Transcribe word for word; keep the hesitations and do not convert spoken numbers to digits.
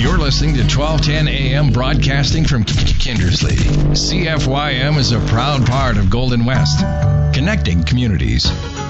You're listening to twelve ten A M broadcasting from Kindersley. C F Y M is a proud part of Golden West, connecting communities.